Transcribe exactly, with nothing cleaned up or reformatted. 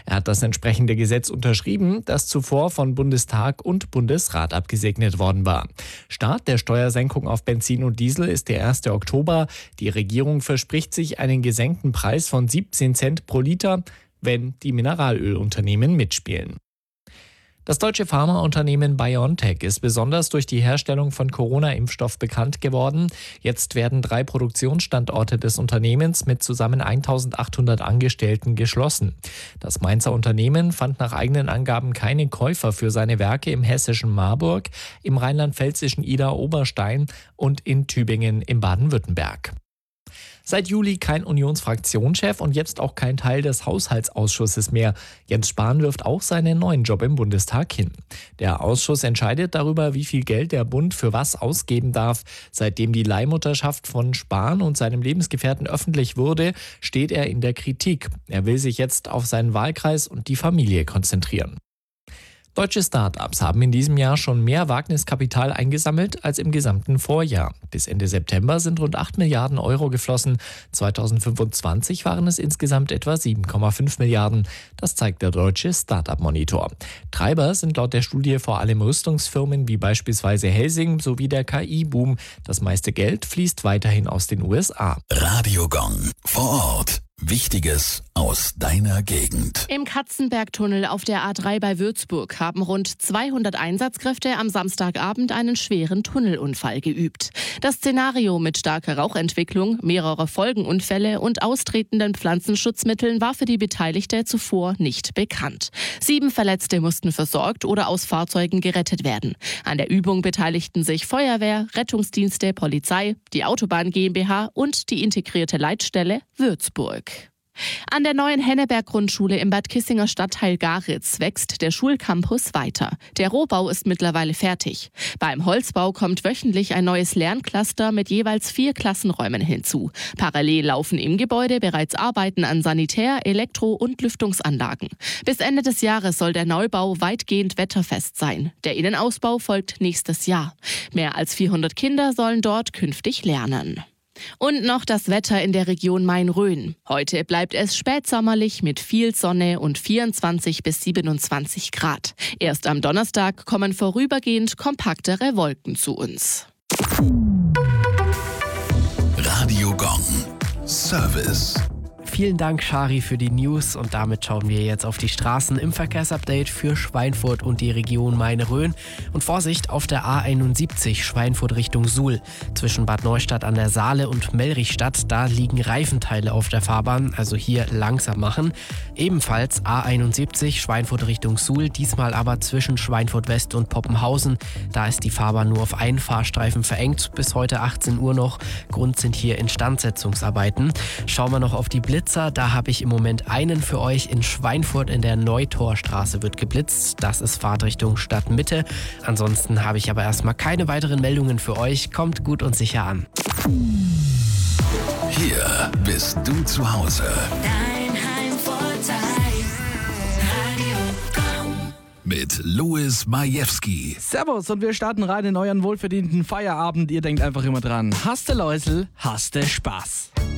Er hat das entsprechende Gesetz unterschrieben, das zuvor von Bundestag und Bundesrat abgesegnet worden war. Start der Steuersenkung auf Benzin und Diesel ist der erste Oktober. Die Regierung verspricht sich einen gesenkten Preis von siebzehn Cent pro Liter, wenn die Mineralölunternehmen mitspielen. Das deutsche Pharmaunternehmen BioNTech ist besonders durch die Herstellung von Corona-Impfstoff bekannt geworden. Jetzt werden drei Produktionsstandorte des Unternehmens mit zusammen eintausendachthundert Angestellten geschlossen. Das Mainzer Unternehmen fand nach eigenen Angaben keine Käufer für seine Werke im hessischen Marburg, im rheinland-pfälzischen Idar-Oberstein und in Tübingen im Baden-Württemberg. Seit Juli kein Unionsfraktionschef und jetzt auch kein Teil des Haushaltsausschusses mehr. Jens Spahn wirft auch seinen neuen Job im Bundestag hin. Der Ausschuss entscheidet darüber, wie viel Geld der Bund für was ausgeben darf. Seitdem die Leihmutterschaft von Spahn und seinem Lebensgefährten öffentlich wurde, steht er in der Kritik. Er will sich jetzt auf seinen Wahlkreis und die Familie konzentrieren. Deutsche Start-ups haben in diesem Jahr schon mehr Wagniskapital eingesammelt als im gesamten Vorjahr. Bis Ende September sind rund acht Milliarden Euro geflossen. zweitausendfünfundzwanzig waren es insgesamt etwa sieben Komma fünf Milliarden. Das zeigt der deutsche Start-up-Monitor. Treiber sind laut der Studie vor allem Rüstungsfirmen wie beispielsweise Helsing sowie der K I-Boom. Das meiste Geld fließt weiterhin aus den U S A. Radio Gong vor Ort. Wichtiges aus deiner Gegend. Im Katzenbergtunnel auf der A drei bei Würzburg haben rund zweihundert Einsatzkräfte am Samstagabend einen schweren Tunnelunfall geübt. Das Szenario mit starker Rauchentwicklung, mehrerer Folgenunfälle und austretenden Pflanzenschutzmitteln war für die Beteiligten zuvor nicht bekannt. Sieben Verletzte mussten versorgt oder aus Fahrzeugen gerettet werden. An der Übung beteiligten sich Feuerwehr, Rettungsdienste, Polizei, die Autobahn GmbH und die integrierte Leitstelle Würzburg. An der neuen Henneberg-Grundschule im Bad Kissinger Stadtteil Garitz wächst der Schulcampus weiter. Der Rohbau ist mittlerweile fertig. Beim Holzbau kommt wöchentlich ein neues Lerncluster mit jeweils vier Klassenräumen hinzu. Parallel laufen im Gebäude bereits Arbeiten an Sanitär-, Elektro- und Lüftungsanlagen. Bis Ende des Jahres soll der Neubau weitgehend wetterfest sein. Der Innenausbau folgt nächstes Jahr. Mehr als vierhundert Kinder sollen dort künftig lernen. Und noch das Wetter in der Region Main-Rhön. Heute bleibt es spätsommerlich mit viel Sonne und vierundzwanzig bis siebenundzwanzig Grad. Erst am Donnerstag kommen vorübergehend kompaktere Wolken zu uns. Radio Gong. Service. Vielen Dank, Shari, für die News und damit schauen wir jetzt auf die Straßen im Verkehrsupdate für Schweinfurt und die Region Main-Rhön. Und Vorsicht auf der A einundsiebzig Schweinfurt Richtung Suhl. Zwischen Bad Neustadt an der Saale und Mellrichstadt, da liegen Reifenteile auf der Fahrbahn, also hier langsam machen. Ebenfalls A einundsiebzig Schweinfurt Richtung Suhl, diesmal aber zwischen Schweinfurt West und Poppenhausen. Da ist die Fahrbahn nur auf einen Fahrstreifen verengt, bis heute achtzehn Uhr noch. Grund sind hier Instandsetzungsarbeiten. Schauen wir noch auf die Blitze. Da habe ich im Moment einen für euch. In Schweinfurt in der Neutorstraße wird geblitzt. Das ist Fahrtrichtung Stadtmitte. Ansonsten habe ich aber erstmal keine weiteren Meldungen für euch. Kommt gut und sicher an. Hier bist du zu Hause. Dein Heimvorteil. Radio Gong. Mit Louis Majewski. Servus und wir starten rein in euren wohlverdienten Feierabend. Ihr denkt einfach immer dran. Hast du Läusel, hast du Spaß.